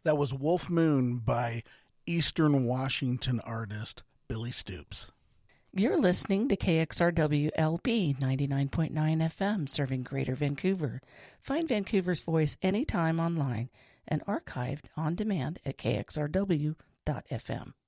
That was Wolf Moon by Eastern Washington artist Billy Stoops. You're listening to KXRW LP 99.9 FM, serving Greater Vancouver. Find Vancouver's Voice anytime online and archived on demand at kxrw.fm.